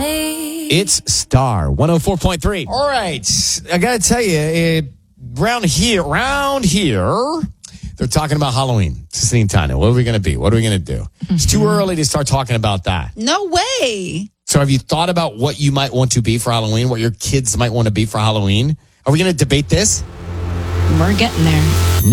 It's Star 104.3. All right. I got to tell you, around here, they're talking about Halloween. Sissy and Tanya, what are we going to be? What are we going to do? It's too early to start talking about that. No way. So have you thought about what you might want to be for Halloween, what your kids might want to be for Halloween? Are we going to debate this? We're getting there.